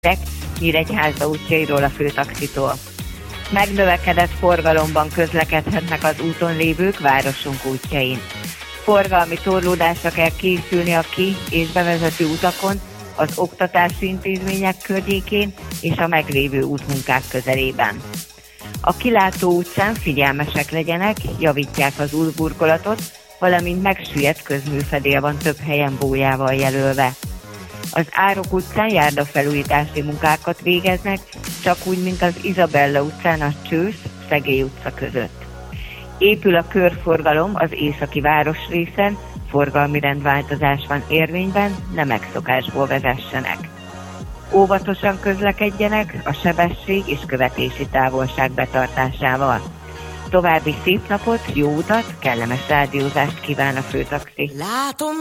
Nyíregyháza útjairól a főtaxitól. Megnövekedett forgalomban közlekedhetnek az úton lévők városunk útjain. Forgalmi torlódásra kell készülni a ki- és bevezető utakon, az oktatási intézmények környékén és a meglévő útmunkák közelében. A Kilátó utcán figyelmesek legyenek, javítják az útburkolatot, valamint megsüllyedt közműfedél van több helyen bójával jelölve. Az Árok utcán járdafelújítási munkákat végeznek, csak úgy, mint az Izabella utcán a Csősz-Szegély utca között. Épül a körforgalom az északi városrészen, forgalmi rendváltozás van érvényben, ne megszokásból vezessenek. Óvatosan közlekedjenek a sebesség és követési távolság betartásával. További szép napot, jó utat, kellemes rádiózást kíván a főtaxi.